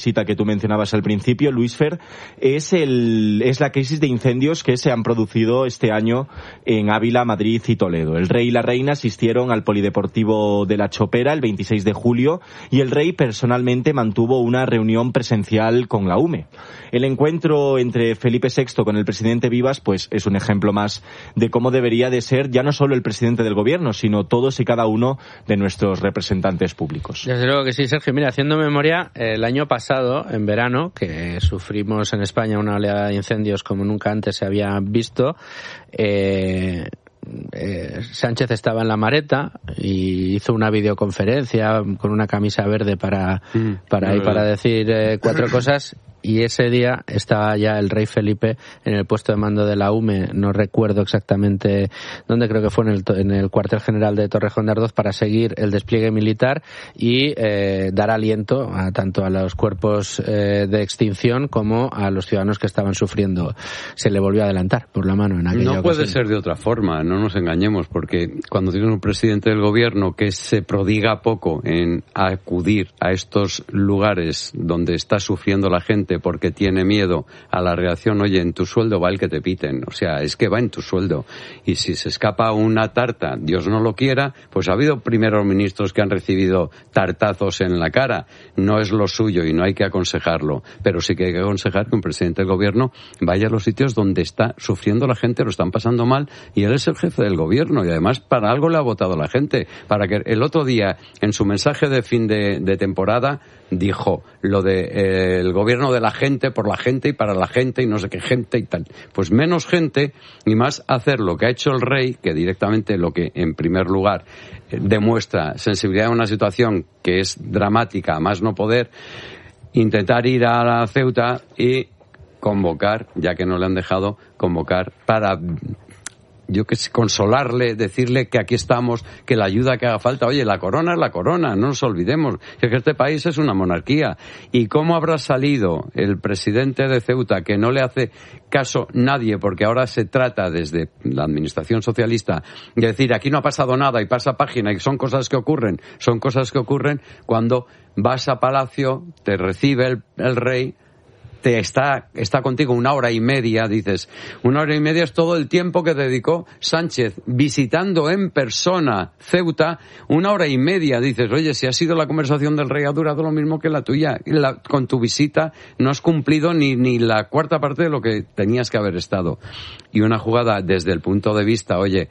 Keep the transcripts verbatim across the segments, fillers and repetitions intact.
cita que tú mencionabas al principio, Luis Fer, es, el, es la crisis de incendios que se han producido este año en Ávila, Madrid y Toledo. El rey y la reina asistieron al Polideportivo de la Chopera el veintiséis de julio y el rey personalmente mantuvo una reunión presencial con la U M E. El encuentro entre Felipe sexto con el presidente Vivas pues es un ejemplo más de cómo debería de ser ya no solo el presidente del gobierno, sino todos y cada uno de nuestros representantes públicos. Desde luego que sí, Sergio. Mira, haciendo memoria, el año pasado en verano, que sufrimos en España una oleada de incendios como nunca antes se había visto, eh, eh, Sánchez estaba en la Mareta y hizo una videoconferencia con una camisa verde para, mm, para, y para decir eh, cuatro cosas. Y ese día estaba ya el rey Felipe en el puesto de mando de la U M E, no recuerdo exactamente dónde, creo que fue en el, en el cuartel general de Torrejón de Ardoz, para seguir el despliegue militar y eh, dar aliento a, tanto a los cuerpos eh, de extinción como a los ciudadanos que estaban sufriendo. Se le volvió a adelantar por la mano en aquella No puede ocasión. ser de otra forma, no nos engañemos, porque cuando tienes un presidente del gobierno que se prodiga poco en acudir a estos lugares donde está sufriendo la gente porque tiene miedo a la reacción, oye, en tu sueldo va el que te piten, o sea, es que va en tu sueldo, y si se escapa una tarta, Dios no lo quiera, pues ha habido primeros ministros que han recibido tartazos en la cara, no es lo suyo y no hay que aconsejarlo, pero sí que hay que aconsejar que un presidente del gobierno vaya a los sitios donde está sufriendo la gente, lo están pasando mal, y él es el jefe del gobierno, y además para algo le ha votado la gente, para que el otro día, en su mensaje de fin de, de temporada, dijo lo de eh, el gobierno de la gente, por la gente y para la gente y no sé qué gente y tal. Pues menos gente y más hacer lo que ha hecho el rey, que directamente lo que en primer lugar eh, demuestra sensibilidad en una situación que es dramática, a más no poder, intentar ir a la Ceuta y convocar, ya que no le han dejado, convocar para... yo que sé, consolarle, decirle que aquí estamos, que la ayuda que haga falta. Oye, la corona es la corona, no nos olvidemos, que este país es una monarquía. ¿Y cómo habrá salido el presidente de Ceuta, que no le hace caso nadie, porque ahora se trata desde la administración socialista de decir aquí no ha pasado nada y pasa página y son cosas que ocurren, son cosas que ocurren cuando vas a Palacio, te recibe el, el rey, te está, está contigo una hora y media, dices, una hora y media es todo el tiempo que dedicó Sánchez visitando en persona Ceuta, una hora y media, dices, oye, si ha sido la conversación del rey ha durado lo mismo que la tuya, la, con tu visita no has cumplido ni, ni la cuarta parte de lo que tenías que haber estado. Y una jugada desde el punto de vista, oye,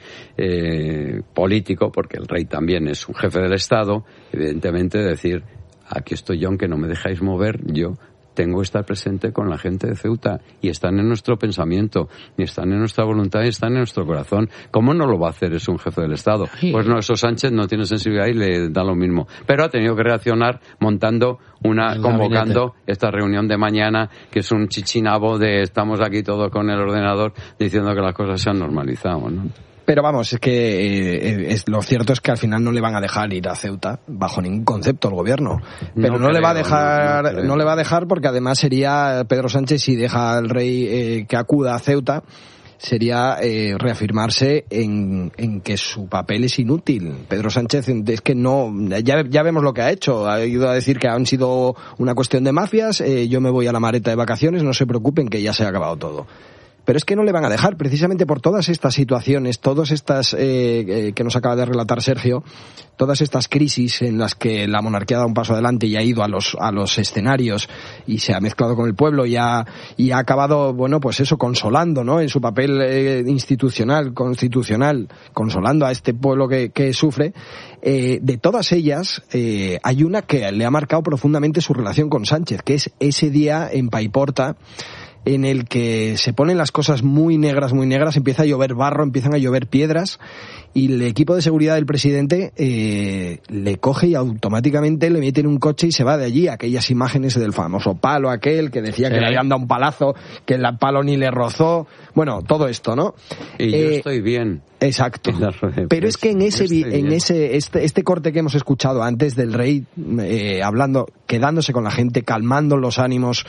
eh, político, porque el rey también es un jefe del Estado, evidentemente decir, aquí estoy yo, aunque no me dejáis mover, yo tengo que estar presente con la gente de Ceuta, y están en nuestro pensamiento, y están en nuestra voluntad, y están en nuestro corazón. ¿Cómo no lo va a hacer? Es un jefe del Estado. Pues no, eso Sánchez no tiene sensibilidad y le da lo mismo. Pero ha tenido que reaccionar montando una, el convocando gabinete. Esta reunión de mañana, que es un chichinabo de estamos aquí todos con el ordenador diciendo que las cosas se han normalizado, ¿no? Pero vamos, es que eh, es, lo cierto es que al final no le van a dejar ir a Ceuta bajo ningún concepto el gobierno. Pero no, no creo, le va a dejar, no, no, no le va a dejar porque además sería Pedro Sánchez, si deja al rey eh, que acuda a Ceuta, sería eh, reafirmarse en, en que su papel es inútil. Pedro Sánchez es que no, ya, ya vemos lo que ha hecho, ha ido a decir que han sido una cuestión de mafias, eh, yo me voy a la Mareta de vacaciones, no se preocupen que ya se ha acabado todo. Pero es que no le van a dejar, precisamente por todas estas situaciones, todas estas eh, eh, que nos acaba de relatar Sergio, todas estas crisis en las que la monarquía ha dado un paso adelante y ha ido a los a los escenarios y se ha mezclado con el pueblo y ha, y ha acabado, bueno, pues eso, consolando, ¿no?, en su papel eh, institucional, constitucional, consolando a este pueblo que, que sufre. Eh, de todas ellas, eh, hay una que le ha marcado profundamente su relación con Sánchez, que es ese día en Paiporta, en el que se ponen las cosas muy negras, muy negras, empieza a llover barro, empiezan a llover piedras, y el equipo de seguridad del presidente eh, le coge y automáticamente le mete en un coche y se va de allí. Aquellas imágenes del famoso palo aquel que decía sí. que le habían dado un palazo, que el palo ni le rozó, bueno, todo esto, ¿no? Y eh, yo estoy bien. Exacto. Pero es que en ese en ese este, este corte que hemos escuchado antes del rey eh, hablando, quedándose con la gente, calmando los ánimos,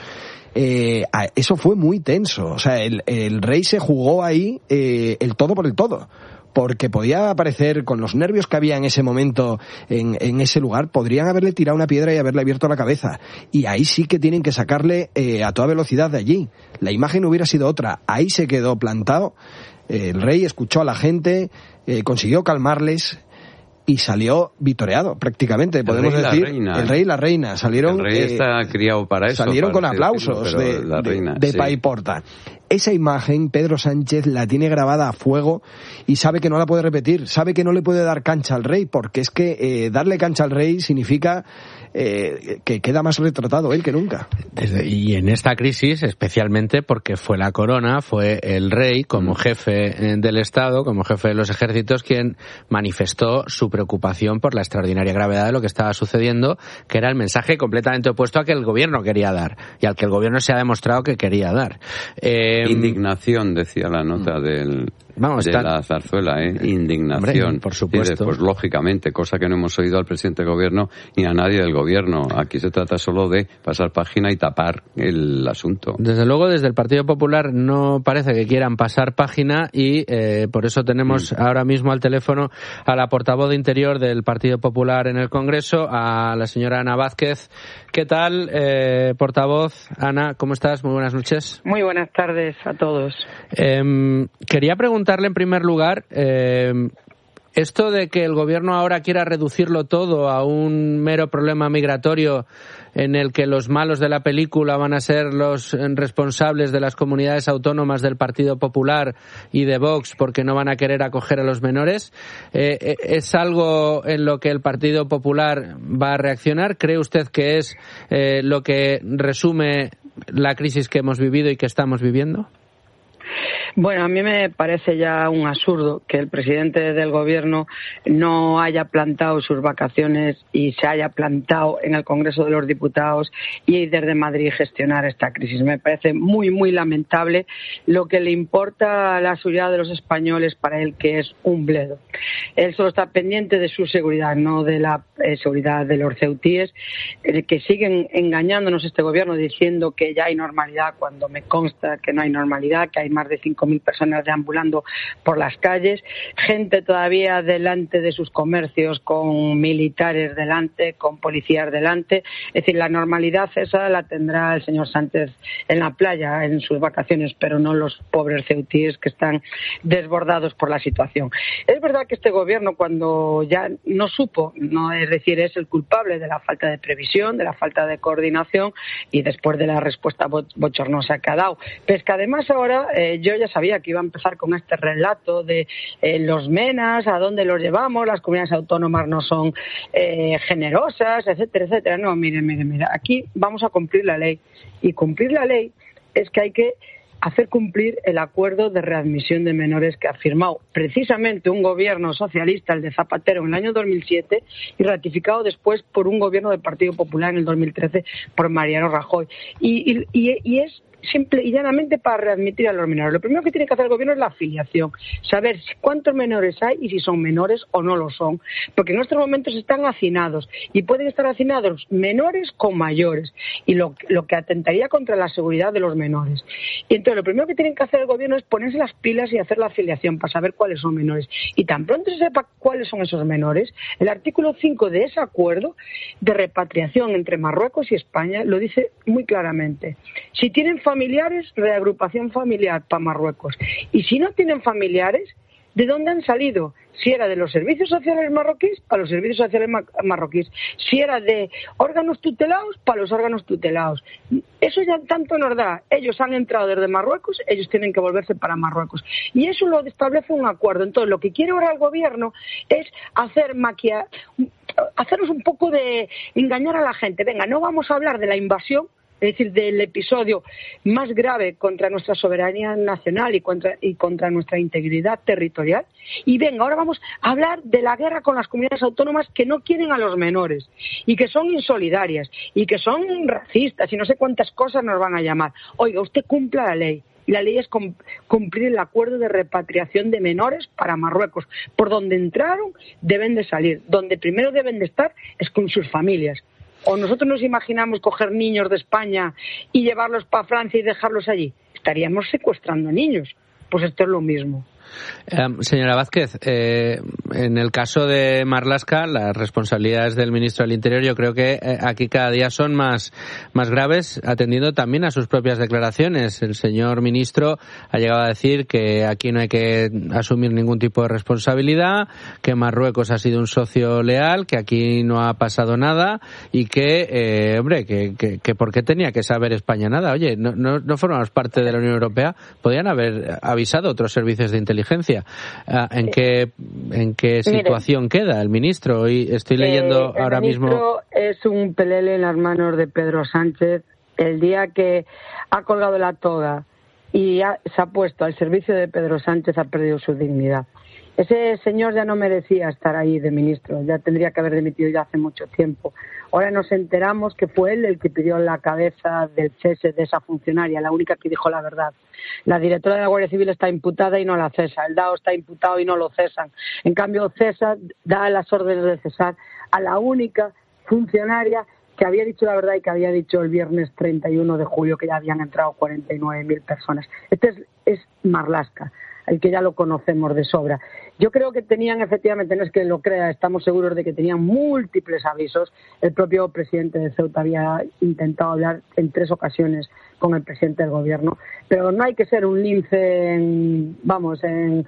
eh, eso fue muy tenso. O sea, el, el rey se jugó ahí eh, el todo por el todo. Porque podía aparecer, con los nervios que había en ese momento, en, en ese lugar, podrían haberle tirado una piedra y haberle abierto la cabeza. Y ahí sí que tienen que sacarle eh, a toda velocidad de allí. La imagen hubiera sido otra. Ahí se quedó plantado. Eh, el rey escuchó a la gente, eh, consiguió calmarles y salió vitoreado, prácticamente, podemos el decir. Reina, el rey y la reina salieron. El rey eh, está criado para eso. Salieron con aplausos decirlo, de, reina, de, de sí. Paiporta. Esa imagen Pedro Sánchez la tiene grabada a fuego y sabe que no la puede repetir, sabe que no le puede dar cancha al rey, porque es que eh, darle cancha al rey significa eh, que queda más retratado él que nunca. Desde, y en esta crisis, especialmente porque fue la corona, fue el rey como jefe del Estado, como jefe de los ejércitos, quien manifestó su preocupación por la extraordinaria gravedad de lo que estaba sucediendo, que era el mensaje completamente opuesto al que el gobierno quería dar y al que el gobierno se ha demostrado que quería dar. Eh, Indignación, decía la nota del, Vamos, de está... la zarzuela, ¿eh? Indignación. Hombre, por supuesto. Dice, pues lógicamente, cosa que no hemos oído al presidente del gobierno ni a nadie del gobierno. Aquí se trata solo de pasar página y tapar el asunto. Desde luego, desde el Partido Popular no parece que quieran pasar página y eh, por eso tenemos mm. ahora mismo al teléfono a la portavoz de Interior del Partido Popular en el Congreso, a la señora Ana Vázquez. ¿Qué tal, eh, portavoz? Ana, ¿cómo estás? Muy buenas noches. Muy buenas tardes a todos. Eh, quería preguntarle en primer lugar, eh, esto de que el gobierno ahora quiera reducirlo todo a un mero problema migratorio en el que los malos de la película van a ser los responsables de las comunidades autónomas del Partido Popular y de Vox porque no van a querer acoger a los menores, eh, ¿es algo en lo que el Partido Popular va a reaccionar? ¿Cree usted que es eh, lo que resume la crisis que hemos vivido y que estamos viviendo? Bueno, a mí me parece ya un absurdo que el presidente del gobierno no haya plantado sus vacaciones y se haya plantado en el Congreso de los Diputados y desde Madrid gestionar esta crisis. Me parece muy, muy lamentable. Lo que le importa a la seguridad de los españoles para él que es un bledo. Él solo está pendiente de su seguridad, no de la eh, seguridad de los ceutíes, eh, que siguen engañándonos este gobierno diciendo que ya hay normalidad cuando me consta que no hay normalidad, que hay más de cinco mil personas deambulando por las calles, gente todavía delante de sus comercios con militares delante, con policías delante. Es decir, la normalidad esa la tendrá el señor Sánchez en la playa, en sus vacaciones, pero no los pobres ceutíes que están desbordados por la situación. Es verdad que este gobierno, cuando ya no supo, no es decir, es el culpable de la falta de previsión, de la falta de coordinación y después de la respuesta bochornosa que ha dado. Pero es que además ahora eh, yo ya sabía que iba a empezar con este relato de eh, los menas, a dónde los llevamos, las comunidades autónomas no son eh, generosas, etcétera, etcétera. No, mire, mire, mire, aquí vamos a cumplir la ley. Y cumplir la ley es que hay que hacer cumplir el acuerdo de readmisión de menores que ha firmado precisamente un gobierno socialista, el de Zapatero, en el año dos mil siete y ratificado después por un gobierno del Partido Popular en el dos mil trece por Mariano Rajoy. Y, y, y, y es simple y llanamente para readmitir a los menores. Lo primero que tiene que hacer el gobierno es la afiliación, saber cuántos menores hay y si son menores o no lo son, porque en estos momentos están hacinados y pueden estar hacinados menores con mayores y lo, lo que atentaría contra la seguridad de los menores. Y entonces lo primero que tiene que hacer el gobierno es ponerse las pilas y hacer la afiliación para saber cuáles son menores. Y tan pronto se sepa cuáles son esos menores, el artículo cinco de ese acuerdo de repatriación entre Marruecos y España lo dice muy claramente. Si tienen familiares, reagrupación familiar para Marruecos. Y si no tienen familiares, ¿de dónde han salido? Si era de los servicios sociales marroquíes, para los servicios sociales marroquíes. Si era de órganos tutelados, para los órganos tutelados. Eso ya tanto nos da. Ellos han entrado desde Marruecos, ellos tienen que volverse para Marruecos. Y eso lo establece un acuerdo. Entonces, lo que quiere ahora el gobierno es hacer maquia... hacernos un poco de engañar a la gente. Venga, no vamos a hablar de la invasión, es decir, del episodio más grave contra nuestra soberanía nacional y contra, y contra nuestra integridad territorial. Y venga, ahora vamos a hablar de la guerra con las comunidades autónomas que no quieren a los menores y que son insolidarias y que son racistas y no sé cuántas cosas nos van a llamar. Oiga, usted cumpla la ley. Y la ley es cumplir el acuerdo de repatriación de menores para Marruecos. Por donde entraron deben de salir. Donde primero deben de estar es con sus familias. ¿O nosotros nos imaginamos coger niños de España y llevarlos para Francia y dejarlos allí? Estaríamos secuestrando niños. Pues esto es lo mismo. Um, señora Vázquez, eh, en el caso de Marlaska, las responsabilidades del ministro del Interior yo creo que eh, aquí cada día son más, más graves, atendiendo también a sus propias declaraciones. El señor ministro ha llegado a decir que aquí no hay que asumir ningún tipo de responsabilidad, que Marruecos ha sido un socio leal, que aquí no ha pasado nada y que, eh, hombre, que, que, que ¿por qué tenía que saber España nada? Oye, no, no, no formamos parte de la Unión Europea, podían haber avisado a otros servicios de inteligencia. ¿En qué, en qué situación Mire, queda el ministro? Hoy estoy leyendo eh, ahora el mismo... ministro es un pelele en las manos de Pedro Sánchez. El día que ha colgado la toga y ha, se ha puesto al servicio de Pedro Sánchez, ha perdido su dignidad. Ese señor ya no merecía estar ahí de ministro, ya tendría que haber dimitido ya hace mucho tiempo. Ahora nos enteramos que fue él el que pidió la cabeza del cese de esa funcionaria, la única que dijo la verdad. La directora de la Guardia Civil está imputada y no la cesa, el D A O está imputado y no lo cesan. En cambio, César da las órdenes de cesar a la única funcionaria que había dicho la verdad y que había dicho el viernes treinta y uno de julio que ya habían entrado cuarenta y nueve mil personas. Este es, es Marlaska, el que ya lo conocemos de sobra. Yo creo que tenían, efectivamente, no es que lo crea, estamos seguros de que tenían múltiples avisos. El propio presidente de Ceuta había intentado hablar en tres ocasiones con el presidente del gobierno, pero no hay que ser un lince en, vamos, en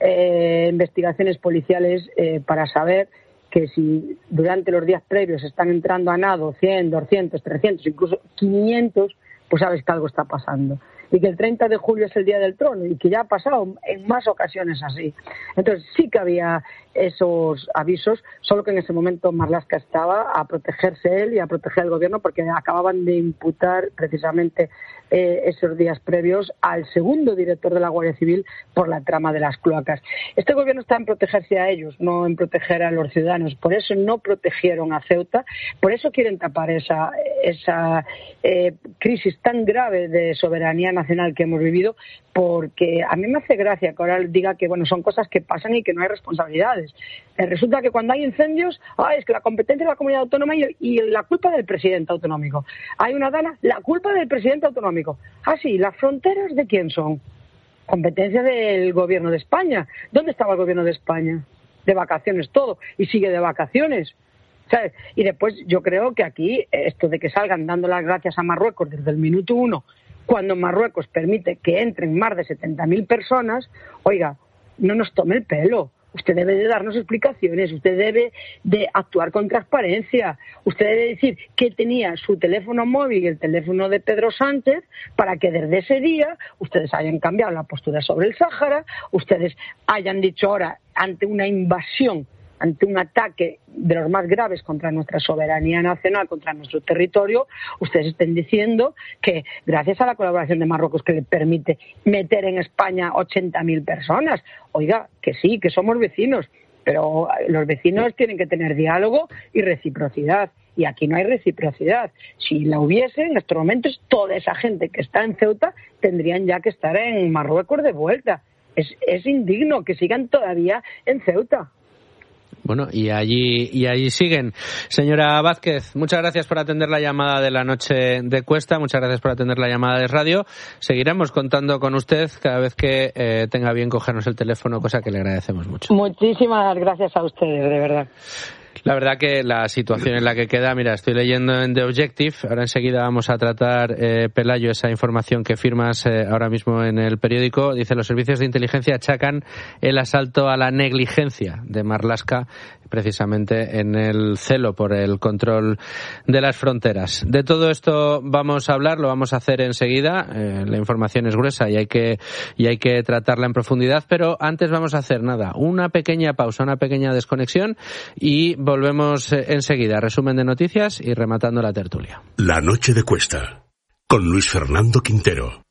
eh, investigaciones policiales eh, para saber que si durante los días previos están entrando a nado cien, doscientos, trescientos, incluso quinientos, pues sabes que algo está pasando. Y que el treinta de julio es el Día del Trono y que ya ha pasado en más ocasiones así. Entonces sí que había esos avisos, solo que en ese momento Marlaska estaba a protegerse él y a proteger al gobierno porque acababan de imputar precisamente eh, esos días previos al segundo director de la Guardia Civil por la trama de las cloacas. Este gobierno está en protegerse a ellos, no en proteger a los ciudadanos. Por eso no protegieron a Ceuta, por eso quieren tapar esa, esa eh, crisis tan grave de soberanía nacional que hemos vivido, porque a mí me hace gracia que ahora diga que bueno son cosas que pasan y que no hay responsabilidades. Eh, resulta que cuando hay incendios, ah, es que la competencia de la comunidad autónoma y, y la culpa del presidente autonómico. Hay una dana, la culpa del presidente autonómico. Ah, sí, ¿las fronteras de quién son? Competencia del gobierno de España. ¿Dónde estaba el gobierno de España? De vacaciones todo, y sigue de vacaciones. ¿Sabes? Y después yo creo que aquí esto de que salgan dando las gracias a Marruecos desde el minuto uno, cuando Marruecos permite que entren más de setenta mil personas, oiga, no nos tome el pelo. Usted debe de darnos explicaciones, usted debe de actuar con transparencia, usted debe decir que tenía su teléfono móvil y el teléfono de Pedro Sánchez para que desde ese día ustedes hayan cambiado la postura sobre el Sáhara, ustedes hayan dicho ahora ante una invasión, ante un ataque de los más graves contra nuestra soberanía nacional, contra nuestro territorio, ustedes estén diciendo que gracias a la colaboración de Marruecos que le permite meter en España ochenta mil personas, oiga, que sí, que somos vecinos, pero los vecinos tienen que tener diálogo y reciprocidad, y aquí no hay reciprocidad. Si la hubiese, en estos momentos, toda esa gente que está en Ceuta tendrían ya que estar en Marruecos de vuelta. Es, es indigno que sigan todavía en Ceuta. Bueno, y allí y allí siguen. Señora Vázquez, muchas gracias por atender la llamada de la noche de Cuesta, muchas gracias por atender la llamada de radio. Seguiremos contando con usted cada vez que eh, tenga bien cogernos el teléfono, cosa que le agradecemos mucho. Muchísimas gracias a ustedes, de verdad. La verdad que la situación en la que queda, mira, estoy leyendo en The Objective, ahora enseguida vamos a tratar, eh, Pelayo, esa información que firmas eh, ahora mismo en el periódico. Dice, los servicios de inteligencia achacan el asalto a la negligencia de Marlaska, precisamente en el celo por el control de las fronteras. De todo esto vamos a hablar, lo vamos a hacer enseguida. Eh, la información es gruesa y hay que y hay que tratarla en profundidad, pero antes vamos a hacer nada, una pequeña pausa, una pequeña desconexión y volvemos enseguida. Resumen de noticias y rematando la tertulia. La noche de Cuesta, con Luis Fernando Quintero.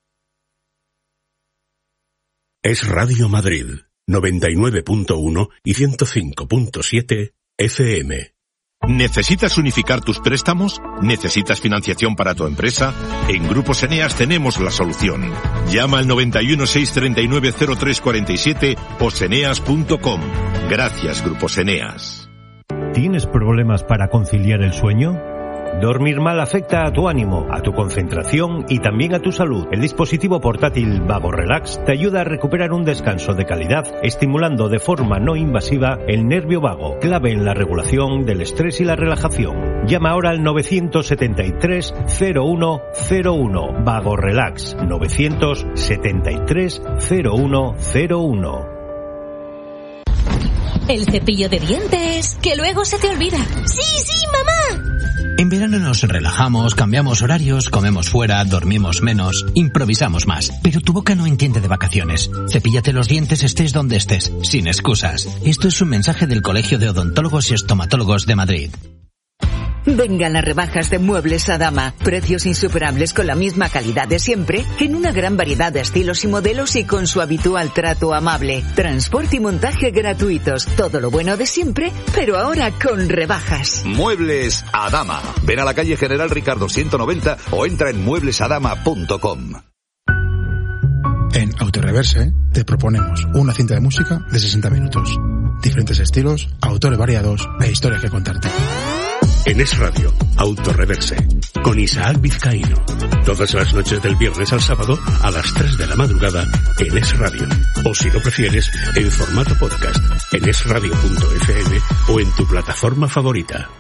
Es Radio Madrid, noventa y nueve punto uno y ciento cinco punto siete F M. ¿Necesitas unificar tus préstamos? ¿Necesitas financiación para tu empresa? En Grupos Eneas tenemos la solución. Llama al noventa y uno, seiscientos treinta y nueve, cero tres cuarenta y siete o seneas punto com. Gracias, Grupos Eneas. ¿Tienes problemas para conciliar el sueño? Dormir mal afecta a tu ánimo, a tu concentración y también a tu salud. El dispositivo portátil Vago Relax te ayuda a recuperar un descanso de calidad, estimulando de forma no invasiva el nervio vago, clave en la regulación del estrés y la relajación. Llama ahora al nueve siete tres, cero uno cero uno. Vago Relax, nueve siete tres, cero uno cero uno. El cepillo de dientes, que luego se te olvida. ¡Sí, sí, mamá! En verano nos relajamos, cambiamos horarios, comemos fuera, dormimos menos, improvisamos más. Pero tu boca no entiende de vacaciones. Cepíllate los dientes estés donde estés, sin excusas. Esto es un mensaje del Colegio de Odontólogos y Estomatólogos de Madrid. Vengan las rebajas de Muebles Adama. Precios insuperables con la misma calidad de siempre, en una gran variedad de estilos y modelos y con su habitual trato amable. Transporte y montaje gratuitos. Todo lo bueno de siempre, pero ahora con rebajas. Muebles Adama. Ven a la calle General Ricardo ciento noventa o entra en muebles adama punto com. En Autoreverse te proponemos una cinta de música de sesenta minutos. Diferentes estilos, autores variados e historias que contarte. En Es Radio, Autoreverse, con Isaac Vizcaíno. Todas las noches del viernes al sábado a las tres de la madrugada en Es Radio. O si lo prefieres, en formato podcast, en es radio punto efe eme o en tu plataforma favorita.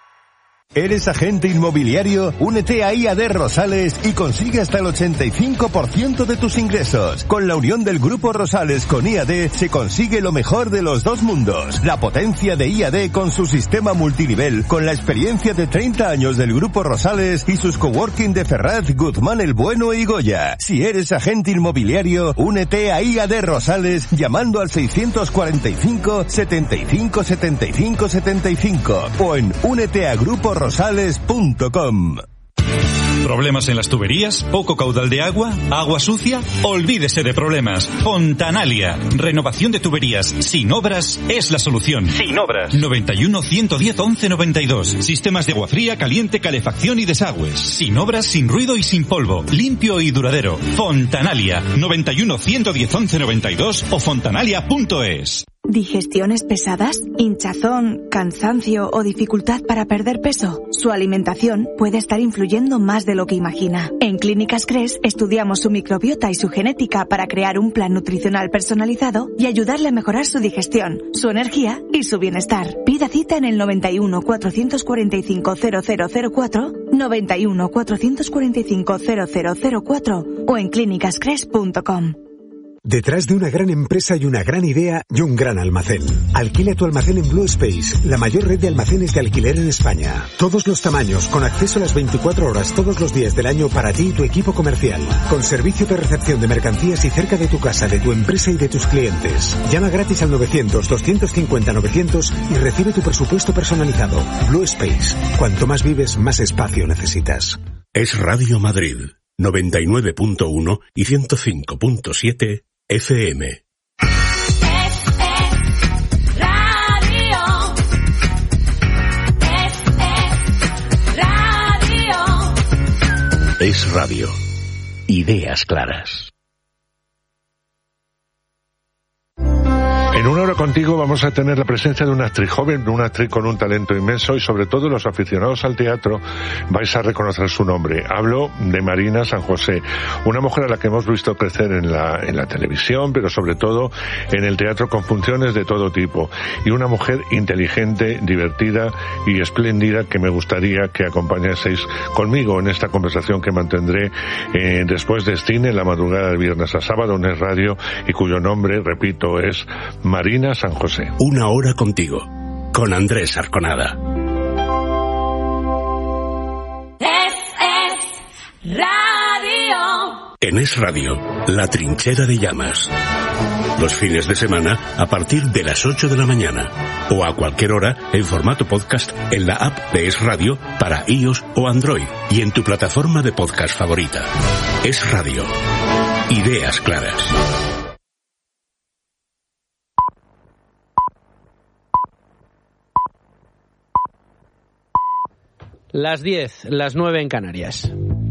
¿Eres agente inmobiliario? Únete a I A D Rosales y consigue hasta el ochenta y cinco por ciento de tus ingresos. Con la unión del Grupo Rosales con I A D se consigue lo mejor de los dos mundos. La potencia de I A D con su sistema multinivel, con la experiencia de treinta años del Grupo Rosales y sus coworking de Ferraz, Guzmán el Bueno y Goya. Si eres agente inmobiliario, únete a I A D Rosales llamando al seiscientos cuarenta y cinco, setenta y cinco, setenta y cinco, setenta y cinco o en únete a grupo rosales punto com. ¿Problemas en las tuberías? ¿Poco caudal de agua? ¿Agua sucia? Olvídese de problemas. Fontanalia. Renovación de tuberías sin obras es la solución. Sin obras. noventa y uno, ciento diez, once noventa y dos. Sistemas de agua fría, caliente, calefacción y desagües. Sin obras, sin ruido y sin polvo. Limpio y duradero. Fontanalia. noventa y uno, ciento diez, once noventa y dos o fontanalia punto es. ¿Digestiones pesadas? ¿Hinchazón? ¿Cansancio o dificultad para perder peso? Su alimentación puede estar influyendo más de lo que imagina. En Clínicas Cres estudiamos su microbiota y su genética para crear un plan nutricional personalizado y ayudarle a mejorar su digestión, su energía y su bienestar. Pida cita en el noventa y uno, cuatrocientos cuarenta y cinco, cero cero cero cuatro, noventa y uno, cuatrocientos cuarenta y cinco, cero cero cero cuatro o en clínicas cres punto com. Detrás de una gran empresa hay una gran idea y un gran almacén. Alquila tu almacén en Blue Space, la mayor red de almacenes de alquiler en España. Todos los tamaños, con acceso a las veinticuatro horas todos los días del año para ti y tu equipo comercial. Con servicio de recepción de mercancías y cerca de tu casa, de tu empresa y de tus clientes. Llama gratis al novecientos, doscientos cincuenta, novecientos y recibe tu presupuesto personalizado. Blue Space. Cuanto más vives, más espacio necesitas. Es Radio Madrid, noventa y nueve punto uno y ciento cinco punto siete efe eme. Es Radio. Ideas claras. En Una Hora Contigo vamos a tener la presencia de una actriz joven, una actriz con un talento inmenso y sobre todo los aficionados al teatro vais a reconocer su nombre. Hablo de Marina San José, una mujer a la que hemos visto crecer en la, en la televisión, pero sobre todo en el teatro con funciones de todo tipo. Y una mujer inteligente, divertida y espléndida que me gustaría que acompañaseis conmigo en esta conversación que mantendré eh, después de cine en la madrugada del viernes a sábado en Es Radio y cuyo nombre, repito, es Marina San José. Una hora contigo, con Andrés Arconada. Es, es Radio. En Es Radio, La Trinchera de Llamas. Los fines de semana a partir de las ocho de la mañana. O a cualquier hora en formato podcast en la app de Es Radio para iOS o Android y en tu plataforma de podcast favorita. Es Radio. Ideas claras. Las diez, las nueve en Canarias.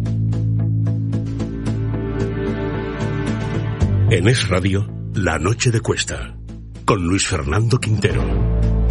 En Es Radio, La Noche de Cuesta, con Luis Fernando Quintero.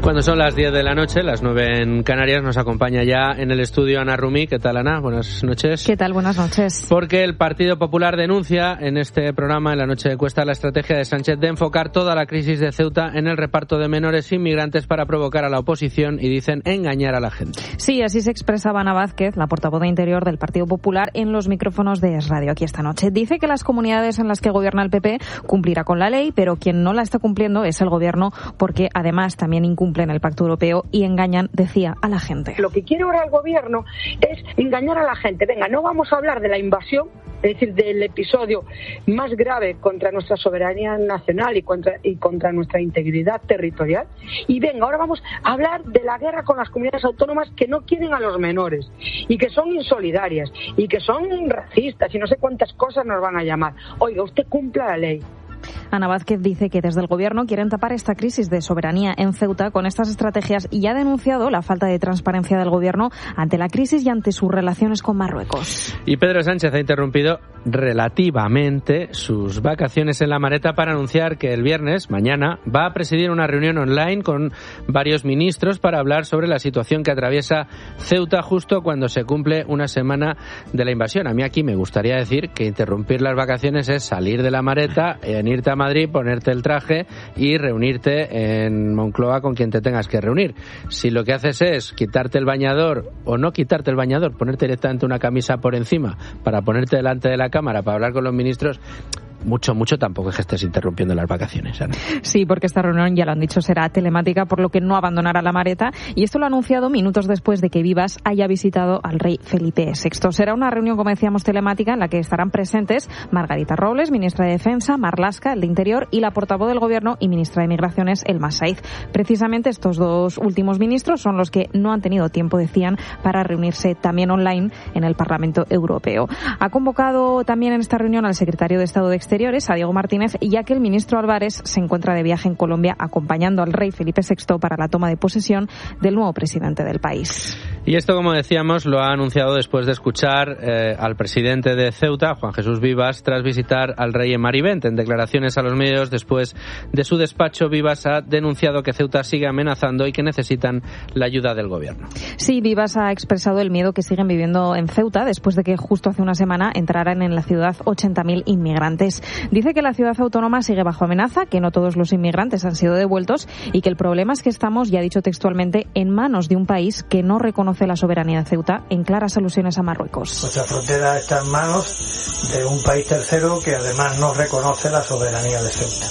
Cuando son las diez de la noche, las nueve en Canarias, nos acompaña ya en el estudio Ana Rumí. ¿Qué tal, Ana? Buenas noches. ¿Qué tal? Buenas noches. Porque el Partido Popular denuncia en este programa, en la noche de Cuesta, la estrategia de Sánchez de enfocar toda la crisis de Ceuta en el reparto de menores inmigrantes para provocar a la oposición y, dicen, engañar a la gente. Sí, así se expresaba Ana Vázquez, la portavoz de Interior del Partido Popular, en los micrófonos de Es Radio aquí esta noche. Dice que las comunidades en las que gobierna el P P cumplirá con la ley, pero quien no la está cumpliendo es el Gobierno, porque además también incumple en el Pacto Europeo y engañan, decía, a la gente. Lo que quiere ahora el Gobierno es engañar a la gente. Venga, no vamos a hablar de la invasión, es decir, del episodio más grave contra nuestra soberanía nacional y contra, y contra nuestra integridad territorial. Y venga, ahora vamos a hablar de la guerra con las comunidades autónomas que no quieren a los menores y que son insolidarias y que son racistas y no sé cuántas cosas nos van a llamar. Oiga, usted cumpla la ley. Ana Vázquez dice que desde el Gobierno quieren tapar esta crisis de soberanía en Ceuta con estas estrategias y ha denunciado la falta de transparencia del Gobierno ante la crisis y ante sus relaciones con Marruecos. Y Pedro Sánchez ha interrumpido relativamente sus vacaciones en La Mareta para anunciar que el viernes, mañana, va a presidir una reunión online con varios ministros para hablar sobre la situación que atraviesa Ceuta justo cuando se cumple una semana de la invasión. A mí aquí me gustaría decir que interrumpir las vacaciones es salir de La Mareta, en irte a Madrid, ponerte el traje y reunirte en Moncloa con quien te tengas que reunir. Si lo que haces es quitarte el bañador o no quitarte el bañador, ponerte directamente una camisa por encima para ponerte delante de la cámara para hablar con los ministros, mucho, mucho tampoco es que estés interrumpiendo las vacaciones, Ana. Sí, porque esta reunión, ya lo han dicho, será telemática, por lo que no abandonará La Mareta, y esto lo ha anunciado minutos después de que Vivas haya visitado al rey Felipe sexto. Será una reunión, como decíamos, telemática en la que estarán presentes Margarita Robles, ministra de Defensa, Marlaska, el de Interior, y la portavoz del Gobierno y ministra de Migraciones, Elma Saiz. Precisamente estos dos últimos ministros son los que no han tenido tiempo, decían, para reunirse también online en el Parlamento Europeo. Ha convocado también en esta reunión al secretario de Estado de Exteriores, a Diego Martínez, ya que el ministro Álvarez se encuentra de viaje en Colombia acompañando al rey Felipe sexto para la toma de posesión del nuevo presidente del país. Y esto, como decíamos, lo ha anunciado después de escuchar eh, al presidente de Ceuta, Juan Jesús Vivas, tras visitar al rey en Marivent. En declaraciones a los medios después de su despacho, Vivas ha denunciado que Ceuta sigue amenazando y que necesitan la ayuda del Gobierno. Sí, Vivas ha expresado el miedo que siguen viviendo en Ceuta después de que justo hace una semana entraran en la ciudad ochenta mil inmigrantes. Dice que la ciudad autónoma sigue bajo amenaza, que no todos los inmigrantes han sido devueltos y que el problema es que estamos, ya ha dicho textualmente, en manos de un país que no reconoce la soberanía de Ceuta, en claras alusiones a Marruecos. Nuestra frontera está en manos de un país tercero que además no reconoce la soberanía de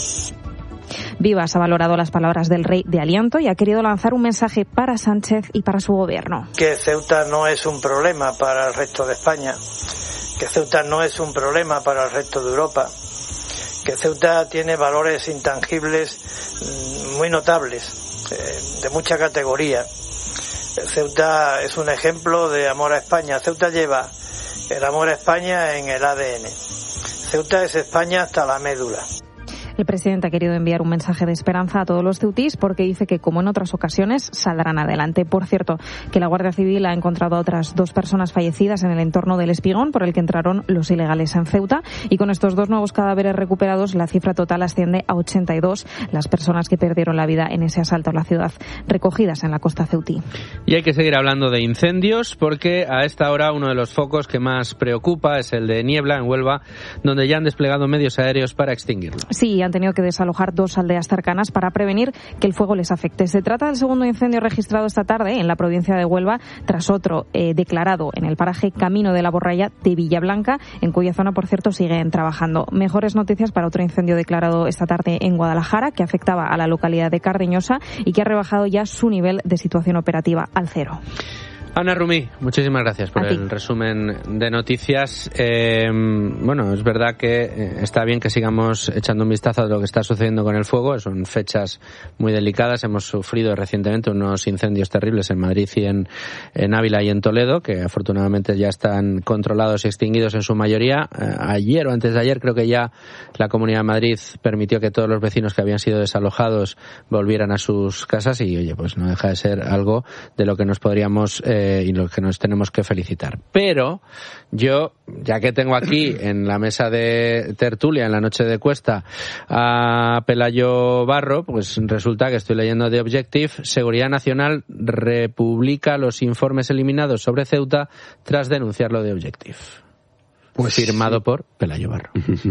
Ceuta. Vivas ha valorado las palabras del rey de aliento y ha querido lanzar un mensaje para Sánchez y para su gobierno. Que Ceuta no es un problema para el resto de España, que Ceuta no es un problema para el resto de Europa, que Ceuta tiene valores intangibles muy notables, de mucha categoría. Ceuta es un ejemplo de amor a España. Ceuta lleva el amor a España en el A D N. Ceuta es España hasta la médula. El presidente ha querido enviar un mensaje de esperanza a todos los ceutís porque dice que, como en otras ocasiones, saldrán adelante. Por cierto, que la Guardia Civil ha encontrado a otras dos personas fallecidas en el entorno del Espigón por el que entraron los ilegales en Ceuta, y con estos dos nuevos cadáveres recuperados la cifra total asciende a ochenta y dos las personas que perdieron la vida en ese asalto a la ciudad, recogidas en la costa ceutí. Y hay que seguir hablando de incendios porque a esta hora uno de los focos que más preocupa es el de Niebla, en Huelva, donde ya han desplegado medios aéreos para extinguirlo. Sí, han tenido que desalojar dos aldeas cercanas para prevenir que el fuego les afecte. Se trata del segundo incendio registrado esta tarde en la provincia de Huelva, tras otro eh, declarado en el paraje Camino de la Borralla de Villablanca, en cuya zona, por cierto, siguen trabajando. Mejores noticias para otro incendio declarado esta tarde en Guadalajara, que afectaba a la localidad de Cardeñosa y que ha rebajado ya su nivel de situación operativa al cero. Ana Rumí, muchísimas gracias por el resumen de noticias. Eh, bueno, es verdad que está bien que sigamos echando un vistazo a lo que está sucediendo con el fuego. Son fechas muy delicadas. Hemos sufrido recientemente unos incendios terribles en Madrid y en, en Ávila y en Toledo, que afortunadamente ya están controlados y extinguidos en su mayoría. Eh, ayer o antes de ayer creo que ya la Comunidad de Madrid permitió que todos los vecinos que habían sido desalojados volvieran a sus casas y, oye, pues no deja de ser algo de lo que nos podríamos eh, eh, y los que nos tenemos que felicitar. Pero yo, ya que tengo aquí en la mesa de tertulia, en la noche de Cuesta, a Pelayo Barro, pues resulta que estoy leyendo The Objective. Seguridad Nacional republica los informes eliminados sobre Ceuta tras denunciarlo de Objective. Pues firmado por Pelayo Barro.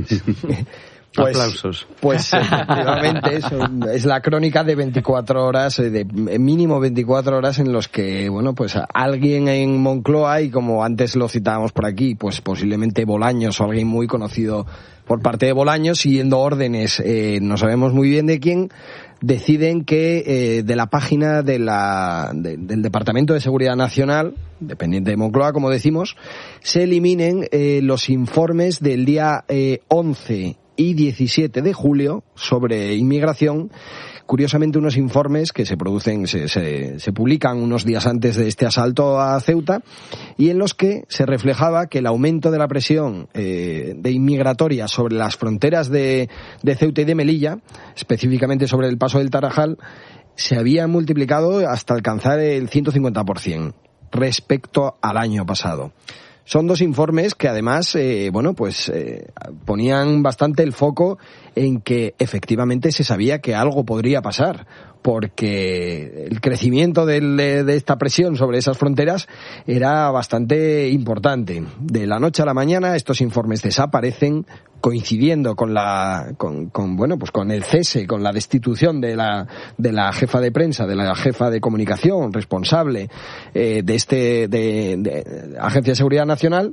Pues, aplausos. Pues efectivamente es, es la crónica de veinticuatro horas, de mínimo veinticuatro horas en los que, bueno, pues alguien en Moncloa, y como antes lo citábamos por aquí, pues posiblemente Bolaños o alguien muy conocido por parte de Bolaños, siguiendo órdenes, eh, no sabemos muy bien de quién, deciden que eh, de la página de la, de, del Departamento de Seguridad Nacional, dependiente de Moncloa, como decimos, se eliminen eh, los informes del día eh, once y diecisiete de julio sobre inmigración. Curiosamente, unos informes que se producen, se, se, se publican unos días antes de este asalto a Ceuta, y en los que se reflejaba que el aumento de la presión eh, de inmigratoria sobre las fronteras de, de Ceuta y de Melilla, específicamente sobre el paso del Tarajal, se había multiplicado hasta alcanzar el ciento cincuenta por ciento respecto al año pasado. Son dos informes que además, eh, bueno, pues eh, ponían bastante el foco en que efectivamente se sabía que algo podría pasar, porque el crecimiento del, de, de esta presión sobre esas fronteras era bastante importante. De la noche a la mañana estos informes desaparecen, coincidiendo con la, con, con bueno, pues con el cese, con la destitución de la, de la jefa de prensa, de la jefa de comunicación responsable eh, de este, de, de Agencia de Seguridad Nacional.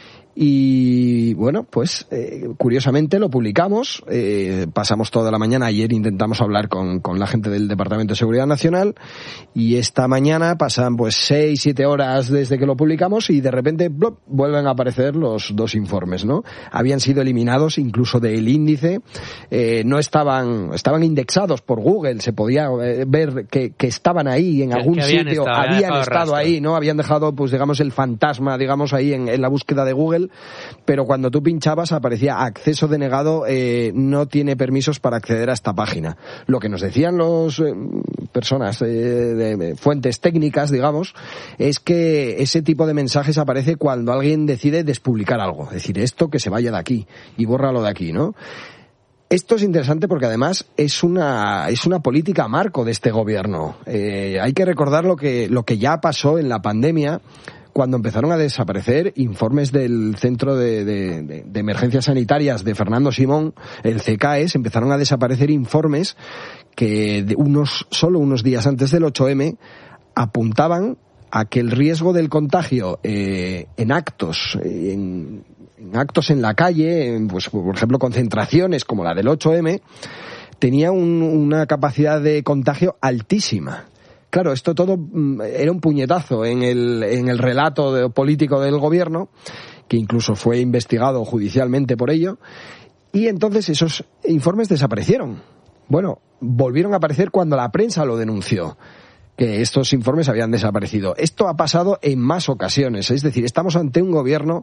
Y bueno, pues eh, curiosamente lo publicamos, eh, pasamos toda la mañana, ayer intentamos hablar con, con la gente del Departamento de Seguridad Nacional, y esta mañana pasan pues seis, siete horas desde que lo publicamos y de repente ¡blop!, vuelven a aparecer los dos informes, ¿no? Habían sido eliminados incluso del índice, eh, no estaban, estaban indexados por Google, se podía ver que, que estaban ahí en algún que habían sitio, estado, habían habían estado ahí, ¿no? Habían dejado, pues digamos, el fantasma, digamos, ahí en, en la búsqueda de Google, pero cuando tú pinchabas aparecía acceso denegado, eh, no tiene permisos para acceder a esta página. Lo que nos decían los eh, personas eh, de, de fuentes técnicas, digamos, es que ese tipo de mensajes aparece cuando alguien decide despublicar algo, es decir, esto que se vaya de aquí y bórralo de aquí, ¿no? Esto es interesante porque además es una es una política marco de este gobierno. Eh, hay que recordar lo que lo que ya pasó en la pandemia, cuando empezaron a desaparecer informes del Centro de, de, de, de Emergencias Sanitarias de Fernando Simón, el C K E S, empezaron a desaparecer informes que de unos solo unos días antes del ocho eme apuntaban a que el riesgo del contagio eh, en actos, en, en actos en la calle, en, pues por ejemplo concentraciones como la del ocho eme, tenía un, una capacidad de contagio altísima. Claro, esto todo era un puñetazo en el, en el relato de, político del gobierno, que incluso fue investigado judicialmente por ello, y entonces esos informes desaparecieron. Bueno, volvieron a aparecer cuando la prensa lo denunció, que estos informes habían desaparecido. Esto ha pasado en más ocasiones, es decir, estamos ante un gobierno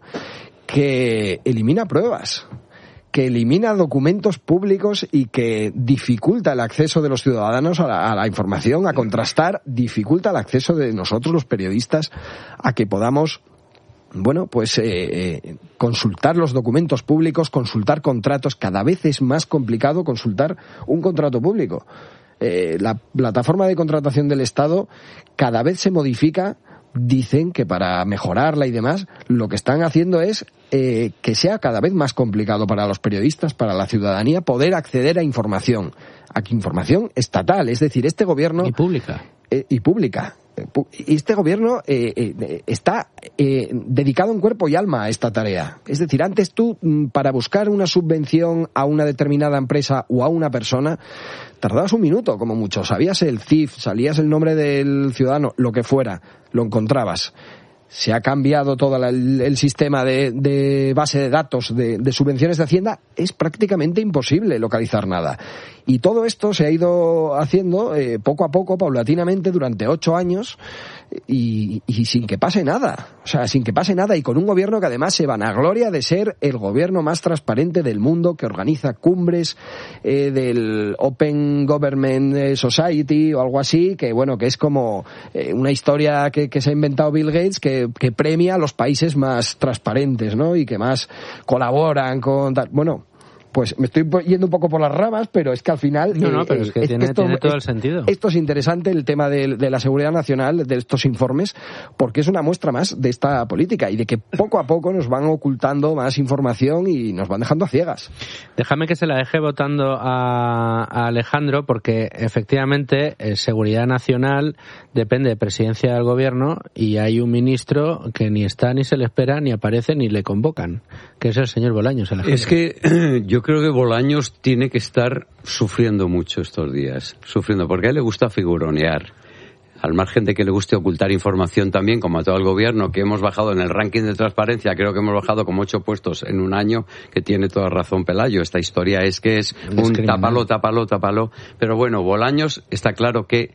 que elimina pruebas, que elimina documentos públicos y que dificulta el acceso de los ciudadanos a la, a la información, a contrastar, dificulta el acceso de nosotros los periodistas a que podamos, bueno, pues eh, eh, consultar los documentos públicos, consultar contratos. Cada vez es más complicado consultar un contrato público. Eh, la plataforma de contratación del Estado cada vez se modifica. Dicen que para mejorarla y demás, lo que están haciendo es eh, que sea cada vez más complicado para los periodistas, para la ciudadanía, poder acceder a información, a información estatal, es decir, este gobierno... Y pública. Eh, y pública. Y este gobierno eh, eh, está eh, dedicado en cuerpo y alma a esta tarea. Es decir, antes tú, para buscar una subvención a una determinada empresa o a una persona, tardabas un minuto, como mucho. Sabías el C I F, salías el nombre del ciudadano, lo que fuera, lo encontrabas. Se ha cambiado todo la, el, el sistema de, de base de datos de, de subvenciones de Hacienda. Es prácticamente imposible localizar nada. Y todo esto se ha ido haciendo eh, poco a poco, paulatinamente, durante ocho años, y, y sin que pase nada. O sea, sin que pase nada y con un gobierno que además se vanagloria de ser el gobierno más transparente del mundo, que organiza cumbres eh, del Open Government Society o algo así, que bueno, que es como eh, una historia que, que se ha inventado Bill Gates, que, que premia a los países más transparentes, ¿no? Y que más colaboran con... Bueno... Pues me estoy yendo un poco por las ramas, pero es que al final... No, no, pero es que tiene, esto, tiene todo el sentido. Esto es interesante, el tema de, de la seguridad nacional, de estos informes, porque es una muestra más de esta política y de que poco a poco nos van ocultando más información y nos van dejando a ciegas. Déjame que se la deje votando a, a Alejandro, porque efectivamente eh, seguridad nacional depende de presidencia del gobierno y hay un ministro que ni está, ni se le espera, ni aparece, ni le convocan, que es el señor Bolaños. Alejandro. Es que yo creo que Bolaños tiene que estar sufriendo mucho estos días, sufriendo, porque a él le gusta figuronear. Al margen de que le guste ocultar información también, como a todo el gobierno, que hemos bajado en el ranking de transparencia, creo que hemos bajado como ocho puestos en un año, que tiene toda razón Pelayo. Esta historia es que es un tápalo, tápalo, tápalo. Pero bueno, Bolaños, está claro que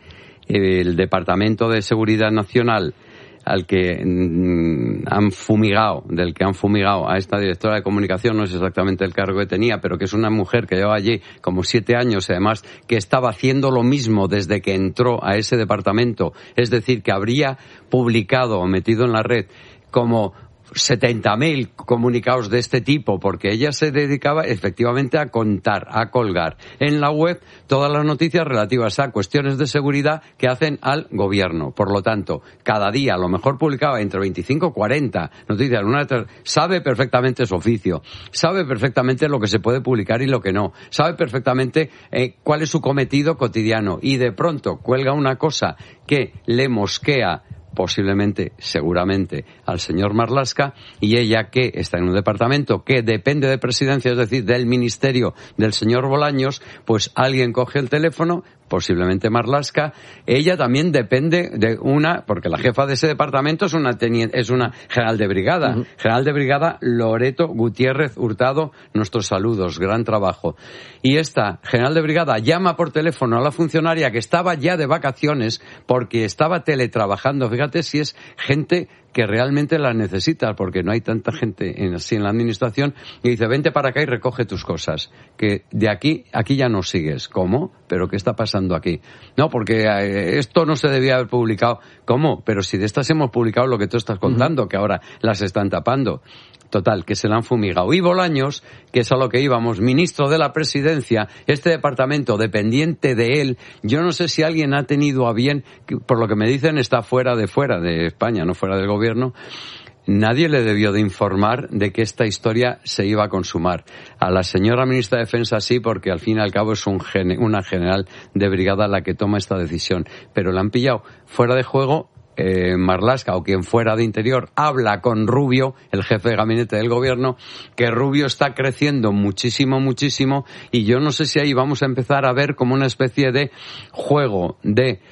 el Departamento de Seguridad Nacional, al que mm, han fumigado, del que han fumigado a esta directora de comunicación, no es exactamente el cargo que tenía, pero que es una mujer que lleva allí como siete años y además que estaba haciendo lo mismo desde que entró a ese departamento, es decir, que habría publicado o metido en la red como setenta mil comunicados de este tipo, porque ella se dedicaba efectivamente a contar, a colgar en la web todas las noticias relativas a cuestiones de seguridad que hacen al gobierno. Por lo tanto, cada día a lo mejor publicaba entre veinticinco y cuarenta noticias, una detrás, sabe perfectamente su oficio, sabe perfectamente lo que se puede publicar y lo que no, sabe perfectamente eh, cuál es su cometido cotidiano y de pronto cuelga una cosa que le mosquea posiblemente, seguramente, al señor Marlaska, y ella que está en un departamento que depende de presidencia, es decir, del ministerio del señor Bolaños, pues alguien coge el teléfono, posiblemente Marlaska, ella también depende de una, porque la jefa de ese departamento es una teniente, es una general de brigada, uh-huh. general de brigada Loreto Gutiérrez Hurtado, nuestros saludos, gran trabajo. Y esta general de brigada llama por teléfono a la funcionaria que estaba ya de vacaciones porque estaba teletrabajando. Fíjate si es gente que realmente la necesita, porque no hay tanta gente en, así en la administración, y dice, vente para acá y recoge tus cosas, que de aquí, aquí ya no sigues. ¿Cómo? ¿Pero qué está pasando aquí? No, porque eh, esto no se debía haber publicado. ¿Cómo? Pero si de estas hemos publicado lo que tú estás contando, uh-huh. que ahora las están tapando. Total, que se la han fumigado. Y Bolaños, que es a lo que íbamos, ministro de la Presidencia, este departamento dependiente de él, yo no sé si alguien ha tenido a bien, por lo que me dicen está fuera de fuera de España, no fuera del gobierno, nadie le debió de informar de que esta historia se iba a consumar. A la señora ministra de Defensa sí, porque al fin y al cabo es un gene, una general de brigada la que toma esta decisión. Pero la han pillado fuera de juego. Eh, Marlaska o quien fuera de Interior habla con Rubio, el jefe de gabinete del gobierno, que Rubio está creciendo muchísimo, muchísimo, y yo no sé si ahí vamos a empezar a ver como una especie de juego de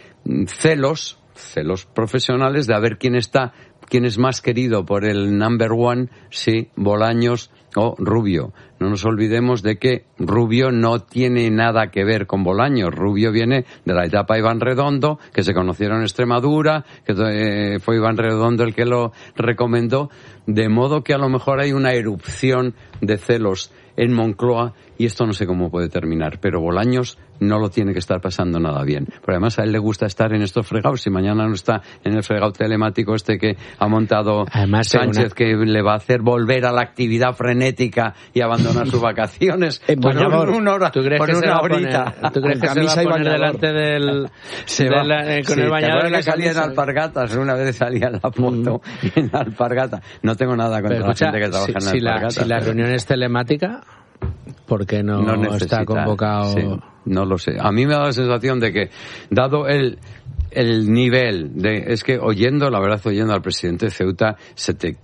celos, celos profesionales, de a ver quién está, quién es más querido por el number one, sí, Bolaños o Rubio. No nos olvidemos de que Rubio no tiene nada que ver con Bolaños. Rubio viene de la etapa Iván Redondo, que se conocieron en Extremadura, que eh, fue Iván Redondo el que lo recomendó, de modo que a lo mejor hay una erupción de celos en Moncloa y esto no sé cómo puede terminar, pero Bolaños no lo tiene que estar pasando nada bien. Pero además a él le gusta estar en estos fregados. Si mañana no está en el fregado telemático este que ha montado además, Sánchez, una... que le va a hacer volver a la actividad frenética y abandonar sus vacaciones. En bañador. Una hora, ¿Tú crees por que una se va horita. Poner, ¿Tú crees que se va a poner delante del... Se de va. La, eh, con sí, el bañador? Que salía en alpargatas. Una vez salía en la foto mm. en alpargata. No tengo nada contra la gente que trabaja si, en alpargatas. Si la, si la reunión es telemática... ¿Por qué no, no necesita, está convocado? Sí, no lo sé. A mí me da la sensación de que, dado el, el nivel de... Es que oyendo, la verdad, oyendo al presidente de Ceuta, se te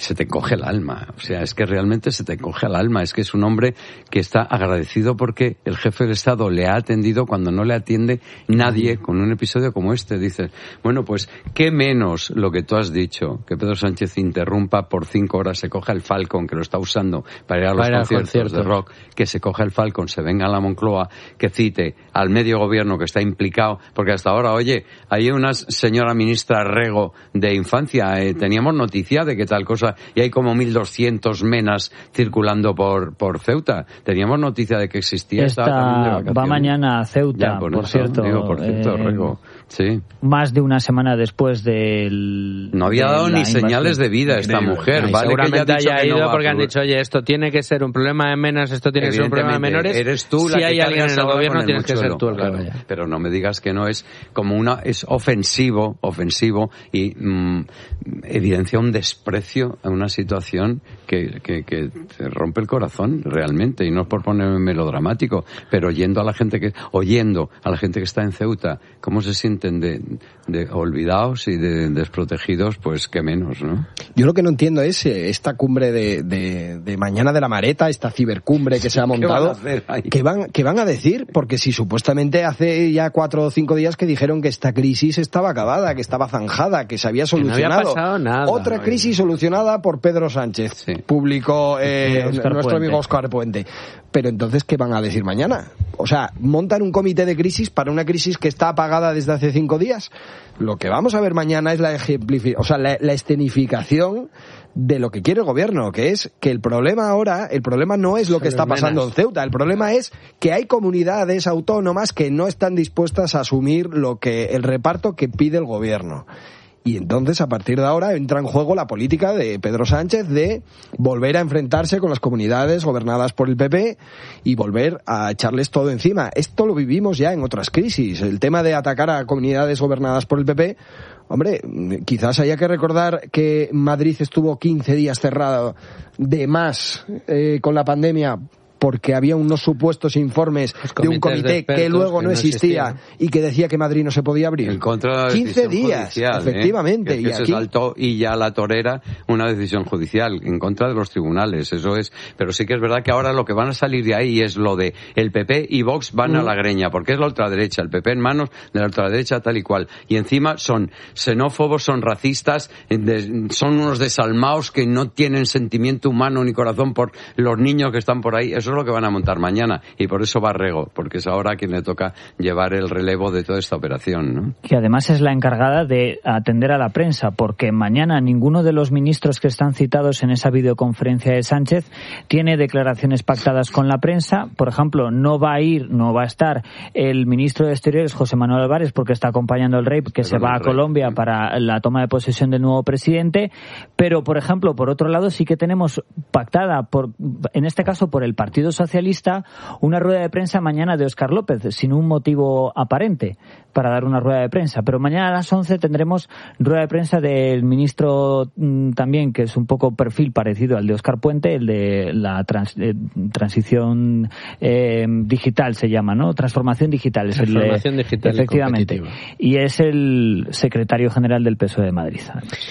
se te encoge el alma. O sea, es que realmente se te encoge el alma. Es que es un hombre que está agradecido porque el jefe del Estado le ha atendido cuando no le atiende nadie con un episodio como este. Dices, bueno, pues, ¿qué menos lo que tú has dicho? Que Pedro Sánchez interrumpa por cinco horas, se coja el Falcon, que lo está usando para ir a los para conciertos, conciertos de rock, que se coja el Falcon, se venga a la Moncloa, que cite al medio gobierno que está implicado, porque hasta ahora, oye, hay una señora ministra Rego de Infancia, eh, teníamos noticia de que tal cosa, y hay como mil doscientos menas circulando por por Ceuta. Teníamos noticia de que existía. Esta va mañana a Ceuta, ya, por, por, eso, cierto. Digo, por cierto, eh, Rego. Sí. Más de una semana después del... No había dado ni invasión. Señales de vida esta mujer. Ay, vale, seguramente que haya ido no porque han dicho, oye, esto tiene que ser un problema de menas, esto tiene que ser un problema de menores. Eres tú la si que hay alguien en el gobierno, el tienes que ser tú el claro, que vaya. Pero no me digas que no es como una... Es ofensivo, ofensivo y mmm, evidencia un desprecio a una situación que, que, que te rompe el corazón realmente. Y no es por ponerme melodramático, pero oyendo a la gente que... Oyendo a la gente que está en Ceuta, cómo se sienten de... de olvidados y de desprotegidos, pues qué menos, ¿no? Yo lo que no entiendo es esta cumbre de, de, de mañana de la Mareta, esta cibercumbre que se ha montado, ¿qué van, ¿qué van, qué van a decir? Porque si supuestamente hace ya cuatro o cinco días que dijeron que esta crisis estaba acabada, que estaba zanjada, que se había solucionado. Que no había pasado nada. Otra no, crisis solucionada por Pedro Sánchez, sí. Publicó eh, nuestro Puente. amigo Óscar Puente. Pero entonces, ¿qué van a decir mañana? O sea, montan un comité de crisis para una crisis que está apagada desde hace cinco días. Lo que vamos a ver mañana es la ejemplificación, o sea, la, la escenificación de lo que quiere el gobierno, que es que el problema ahora, el problema no es lo que está pasando en Ceuta, el problema es que hay comunidades autónomas que no están dispuestas a asumir lo que el reparto que pide el gobierno. Y entonces, a partir de ahora, entra en juego la política de Pedro Sánchez de volver a enfrentarse con las comunidades gobernadas por el P P y volver a echarles todo encima. Esto lo vivimos ya en otras crisis. El tema de atacar a comunidades gobernadas por el P P, hombre, quizás haya que recordar que Madrid estuvo quince días cerrado de más eh, con la pandemia porque había unos supuestos informes de un comité de que luego que no, existía, no existía y que decía que Madrid no se podía abrir. En contra de la quince días, judicial, efectivamente. ¿eh? Que, que y se aquí... saltó y ya la torera una decisión judicial en contra de los tribunales, eso es. Pero sí que es verdad que ahora lo que van a salir de ahí es lo de el P P y Vox van mm. a la greña, porque es la ultraderecha, el P P en manos de la ultraderecha tal y cual. Y encima son xenófobos, son racistas, son unos desalmados que no tienen sentimiento humano ni corazón por los niños que están por ahí. Eso es lo que van a montar mañana y por eso va Rego, porque es ahora quien le toca llevar el relevo de toda esta operación, ¿no? Que además es la encargada de atender a la prensa, porque mañana ninguno de los ministros que están citados en esa videoconferencia de Sánchez tiene declaraciones pactadas con la prensa. Por ejemplo, no va a ir, no va a estar el ministro de Exteriores, José Manuel Álvarez, porque está acompañando al rey, que pero se va a rey, Colombia sí. para la toma de posesión del nuevo presidente. Pero, por ejemplo, por otro lado, sí que tenemos pactada, por, en este caso por el Partido Socialista, una rueda de prensa mañana de Óscar López, sin un motivo aparente para dar una rueda de prensa. Pero mañana a las once tendremos rueda de prensa del ministro mmm, también, que es un poco perfil parecido al de Óscar Puente, el de la trans, eh, transición eh, digital se llama, ¿no? Transformación digital. Es Transformación el, digital. Efectivamente. Y, y es el secretario general del P S O E de Madrid.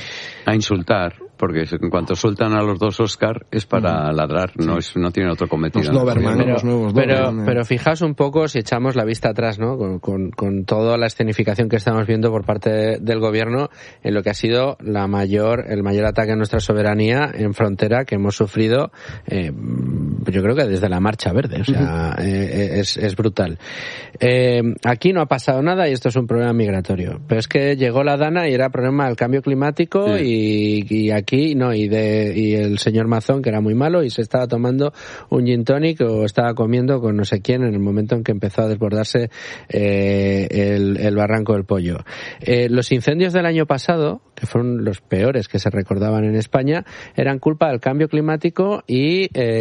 A insultar, porque en cuanto sueltan a los dos Óscar es para ladrar, no es no tienen otro cometido. Los Doberman, pero, los nuevos pero, Doberman. Pero fijaos un poco, si echamos la vista atrás, ¿no? Con, con, con toda la escenificación que estamos viendo por parte de, del gobierno en lo que ha sido la mayor, el mayor ataque a nuestra soberanía en frontera que hemos sufrido, eh, yo creo que desde la Marcha Verde, o sea, uh-huh. eh, es, es brutal. Eh, aquí no ha pasado nada y esto es un problema migratorio, pero es que llegó la Dana y era problema del cambio climático sí. y, y aquí no, y de y el señor Mazón, que era muy malo y se estaba tomando un gin tonic o estaba comiendo con no sé quién en el momento en que empezó a desbordarse eh, el, el barranco del Pollo. Eh, los incendios del año pasado, que fueron los peores que se recordaban en España, eran culpa del cambio climático y eh,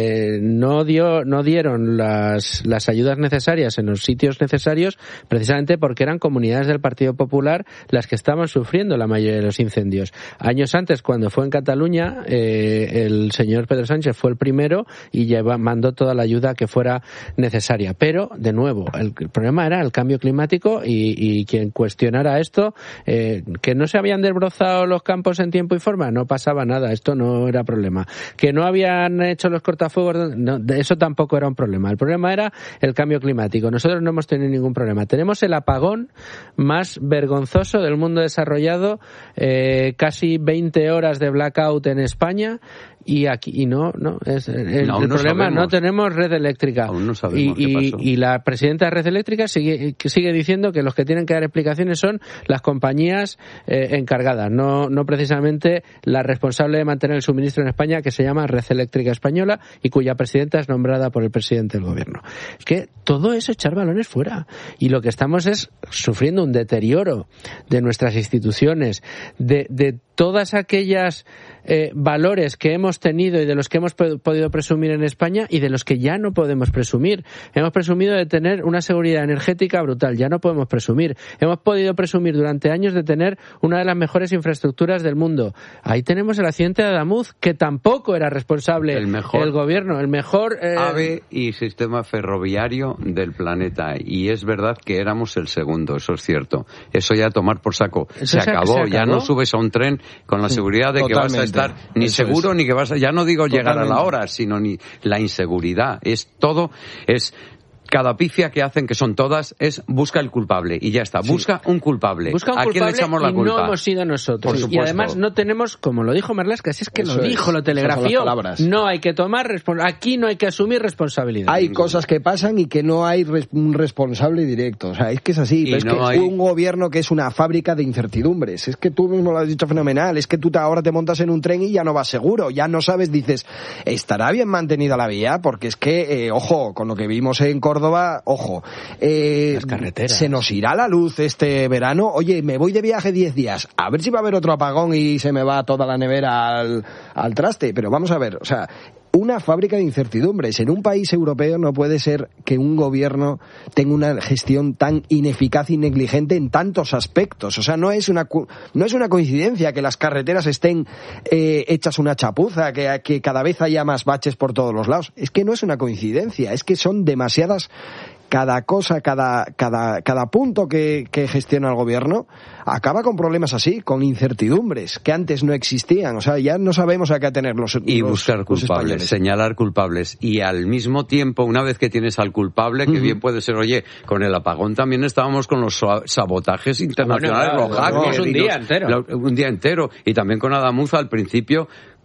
no dio no dieron las, las ayudas necesarias en los sitios necesarios, precisamente porque eran comunidades del Partido Popular las que estaban sufriendo la mayoría de los incendios. Años antes, cuando fue en Cataluña, eh, el señor Pedro Sánchez fue el primero y lleva, mandó toda la ayuda que fuera necesaria. Pero, de nuevo, el, el problema era el cambio climático y, y quien cuestionara esto, eh, que no se habían desbrozado los campos en tiempo y forma, no pasaba nada, esto no era problema. Que no habían hecho los cortafuegos, no, eso tampoco era un problema. El problema era el cambio climático. Nosotros no hemos tenido ningún problema. Tenemos el apagón más vergonzoso del mundo desarrollado, eh, casi veinte horas de blackout en España. Y aquí y no no es el, no, el no problema sabemos. No tenemos red eléctrica. Aún no sabemos y, qué y, pasó. y la presidenta de Red Eléctrica sigue sigue diciendo que los que tienen que dar explicaciones son las compañías eh, encargadas, no no precisamente la responsable de mantener el suministro en España, que se llama Red Eléctrica Española y cuya presidenta es nombrada por el presidente del gobierno. Es que todo es echar balones fuera y lo que estamos es sufriendo un deterioro de nuestras instituciones, de de todas aquellas eh, valores que hemos tenido y de los que hemos p- podido presumir en España y de los que ya no podemos presumir. Hemos presumido de tener una seguridad energética brutal, ya no podemos presumir. Hemos podido presumir durante años de tener una de las mejores infraestructuras del mundo. Ahí tenemos el accidente de Adamuz, que tampoco era responsable el, mejor, el gobierno, el mejor... Eh... AVE y sistema ferroviario del planeta. Y es verdad que éramos el segundo, eso es cierto. Eso ya tomar por saco. Se, se, acabó. se acabó, ya no subes a un tren con la seguridad de Totalmente. que vas a estar ni Eso seguro es. ni que vas a, ya no digo Totalmente. llegar a la hora, sino ni la inseguridad. Es todo, es cada pifia que hacen, que son todas, es busca el culpable y ya está. Sí. Busca un culpable. Busca un ¿A quién le echamos la y culpa? No hemos sido nosotros. Y además no tenemos, como lo dijo Marlaska, si es que Eso lo dijo, es. lo telegrafió. No hay que tomar, aquí no hay que asumir responsabilidad. Hay Ningún. cosas que pasan y que no hay res, un responsable directo. O sea, es que es así. Pero es no que hay... un gobierno que es una fábrica de incertidumbres. Es que tú mismo lo has dicho fenomenal. Es que tú ahora te montas en un tren y ya no vas seguro. Ya no sabes, dices, ¿estará bien mantenida la vía? Porque es que, eh, ojo, con lo que vimos en Córdoba, ojo, Eh, Las carreteras. Se nos irá la luz este verano. Oye, me voy de viaje diez días. A ver si va a haber otro apagón y se me va toda la nevera al, al traste. Pero vamos a ver, o sea, una fábrica de incertidumbres. En un país europeo no puede ser que un gobierno tenga una gestión tan ineficaz y negligente en tantos aspectos. O sea, no es una no es una coincidencia que las carreteras estén eh, hechas una chapuza, que, que cada vez haya más baches por todos los lados. Es que no es una coincidencia, es que son demasiadas. Cada cosa, cada cada cada punto que, que gestiona el gobierno acaba con problemas así, con incertidumbres que antes no existían. O sea, ya no sabemos a qué atenerlos. Y los, buscar culpables, los señalar culpables. Y al mismo tiempo, una vez que tienes al culpable, que uh-huh. bien puede ser, oye, con el apagón también estábamos con los sabotajes internacionales, bueno, claro, los hackers. Un día entero. Un día entero. Y también con Adamuz al principio,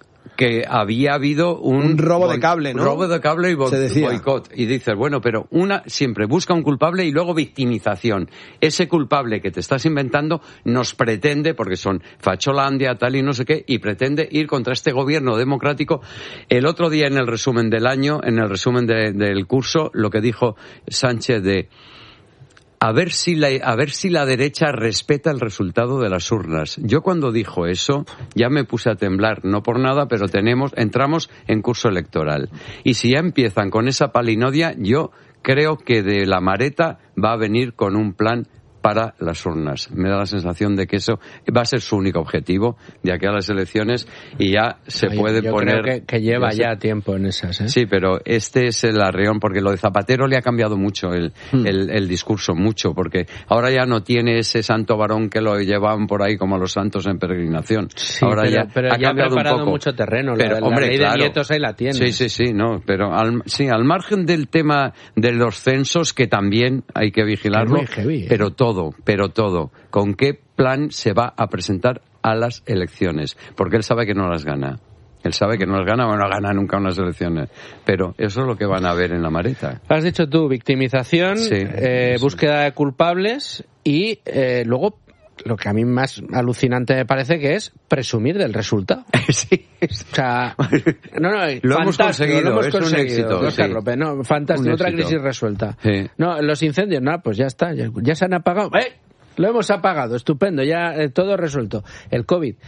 que había habido un, un robo de cable, ¿no? Robo de cable y bo- boicot. Y dices, bueno, pero una siempre busca un culpable y luego victimización. Ese culpable que te estás inventando nos pretende, porque son facholandia, tal y no sé qué, y pretende ir contra este gobierno democrático. El otro día en el resumen del año, en el resumen de, del curso, lo que dijo Sánchez de A ver si la, a ver si la derecha respeta el resultado de las urnas. Yo cuando dijo eso ya me puse a temblar, no por nada, pero tenemos, entramos en curso electoral. Y si ya empiezan con esa palinodia, yo creo que de la Mareta va a venir con un plan para las urnas. Me da la sensación de que eso va a ser su único objetivo de aquí a las elecciones y ya se Oye, puede yo poner... Creo que, que lleva ya, ya tiempo en esas, ¿eh? Sí, pero este es el arreón, porque lo de Zapatero le ha cambiado mucho el, hmm. el, el discurso, mucho, porque ahora ya no tiene ese santo varón que lo llevaban por ahí como los santos en peregrinación. Sí, ahora pero, ya pero ha ya cambiado ha preparado un poco. mucho terreno. Pero, la, hombre, la ley claro. de nietos ahí la tiene. Sí, sí, sí, no, pero al, sí, al margen del tema de los censos, que también hay que vigilarlo, muy heavy, ¿eh? pero todo, pero todo. ¿Con qué plan se va a presentar a las elecciones? Porque él sabe que no las gana. Él sabe que no las gana, bueno, no gana nunca unas elecciones. Pero eso es lo que van a ver en la Mareta. Has dicho tú, victimización, sí, eh, sí. búsqueda de culpables y eh, luego lo que a mí más alucinante me parece que es presumir del resultado. Sí. O sea, no, no, lo hemos conseguido, lo hemos es conseguido, un éxito. Oscar Sí. López, no, fantástico, Un otra éxito. crisis resuelta. Sí. No, los incendios, no, pues ya está, ya, ya se han apagado. ¡Eh! Lo hemos apagado, estupendo, ya eh, todo resuelto. El COVID.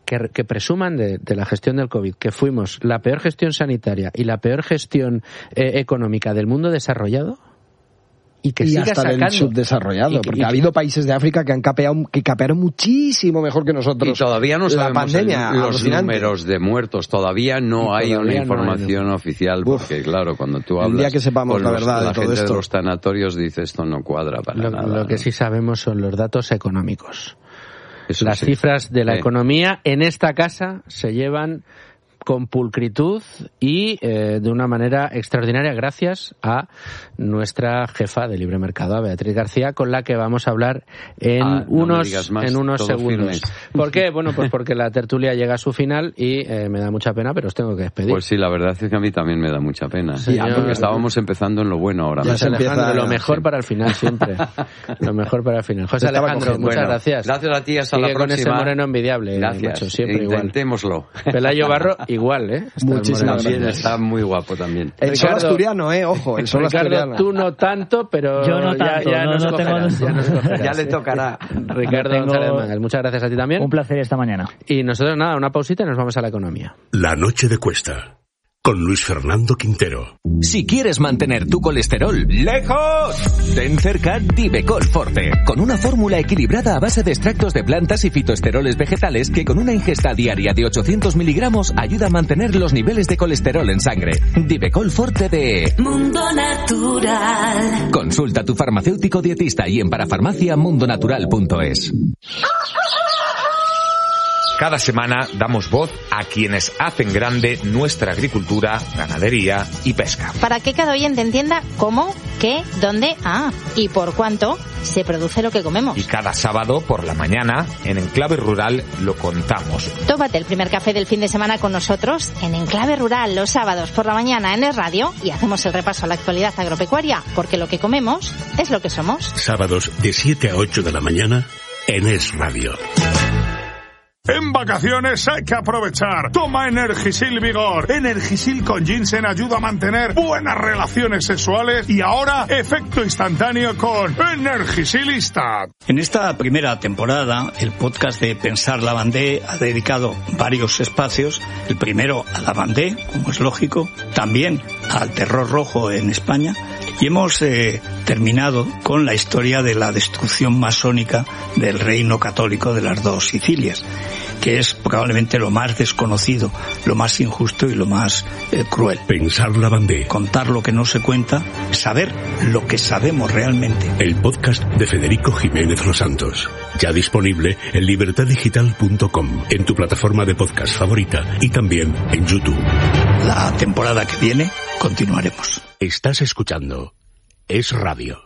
que, que presuman de, de la gestión del COVID, que fuimos la peor gestión sanitaria y la peor gestión eh, económica del mundo desarrollado, y que y siga hasta sacando, del subdesarrollado, y, porque y, ha habido países de África que han capeado, que capearon muchísimo mejor que nosotros. Y todavía no la sabemos pandemia, el, los alucinante. números de muertos, todavía no Y hay todavía una no información hay. oficial, porque claro, cuando tú hablas el día que sepamos con la los, verdad la de todo gente esto, de los tanatorios dice esto no cuadra para lo, nada. lo que sí sabemos son los datos económicos. Eso Las sí. cifras de la Sí. economía en esta casa se llevan con pulcritud y eh, de una manera extraordinaria gracias a nuestra jefa de libre mercado, a Beatriz García, con la que vamos a hablar en Ah, no me unos digas más, en unos todo segundos. firmes. ¿Por qué? Bueno, pues porque la tertulia llega a su final y eh, me da mucha pena, pero os tengo que despedir. Pues sí, la verdad es que a mí también me da mucha pena. Señor- Porque estábamos empezando en lo bueno ahora. José mismo. Alejandro, lo mejor para el final siempre. Lo mejor para el final. José Estaba Alejandro, cogiendo. muchas Bueno, gracias. gracias a ti, hasta Sigue la con ese próxima. moreno envidiable. Gracias. Macho, siempre igual. Intentémoslo. Pelayo Barro, igual, ¿eh? Está el Muchísimas moreno. gracias. Está muy guapo también. el sol asturiano, eh, ojo, el sol Ricardo, asturiano. tú no tanto, pero Yo no ya, tanto, ya no, nos no tengo- cogerás, ya nos cogerás. Ya le tocará. Ricardo Tengo- González Mangas, muchas gracias a ti también. Un placer esta mañana. Y nosotros nada, una pausita y nos vamos a la economía. La noche de Cuesta, con Luis Fernando Quintero. Si quieres mantener tu colesterol lejos, ten cerca Divecol Forte, con una fórmula equilibrada a base de extractos de plantas y fitoesteroles vegetales que con una ingesta diaria de ochocientos miligramos ayuda a mantener los niveles de colesterol en sangre. Divecol Forte de Mundo Natural. Consulta a tu farmacéutico dietista y en parafarmacia mundonatural punto es. Cada semana damos voz a quienes hacen grande nuestra agricultura, ganadería y pesca. Para que cada oyente entienda cómo, qué, dónde, ah, y por cuánto se produce lo que comemos. Y cada sábado por la mañana, en Enclave Rural, lo contamos. Tómate el primer café del fin de semana con nosotros en Enclave Rural los sábados por la mañana en Es Radio y hacemos el repaso a la actualidad agropecuaria, porque lo que comemos es lo que somos. Sábados de siete a ocho de la mañana en Es Radio. En vacaciones hay que aprovechar. Toma Energisil Vigor. Energisil con ginseng ayuda a mantener buenas relaciones sexuales y ahora efecto instantáneo con Energisilista. En esta primera temporada, el podcast de Pensar Lavandé ha dedicado varios espacios. El primero a Lavandé, como es lógico, también al terror rojo en España. Y hemos eh, terminado con la historia de la destrucción masónica del reino católico de las dos Sicilias, que es probablemente lo más desconocido, lo más injusto y lo más eh, cruel. Pensar Lavandé. Contar lo que no se cuenta, saber lo que sabemos realmente. El podcast de Federico Jiménez Los Santos. Ya disponible en libertad digital punto com, en tu plataforma de podcast favorita y también en YouTube. La temporada que viene continuaremos. Estás escuchando Es Radio.